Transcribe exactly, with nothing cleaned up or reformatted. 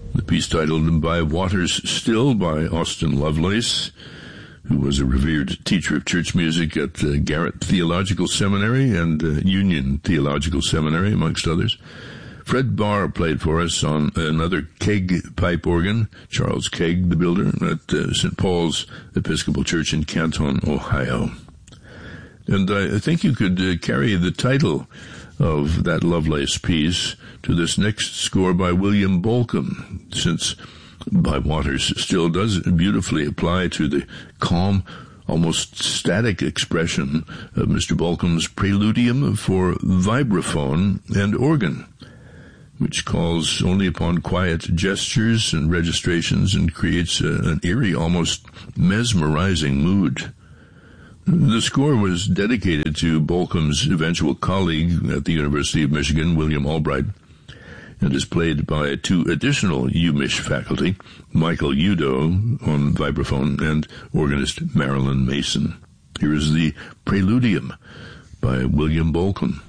The piece titled By Waters Still by Austin Lovelace, who was a revered teacher of church music at uh, Garrett Theological Seminary and uh, Union Theological Seminary, amongst others. Fred Barr played for us on another keg pipe organ, Charles Keg, the builder, at uh, Saint Paul's Episcopal Church in Canton, Ohio. And I think you could uh, carry the title of that Lovelace piece to this next score by William Bolcom, since By Waters Still does beautifully apply to the calm, almost static expression of Mister Bolcom's preludium for vibraphone and organ, which calls only upon quiet gestures and registrations and creates a, an eerie, almost mesmerizing mood. The score was dedicated to Bolcom's eventual colleague at the University of Michigan, William Albright, and is played by two additional UMich faculty, Michael Udo on vibraphone and organist Marilyn Mason. Here is the Preludium by William Bolcom.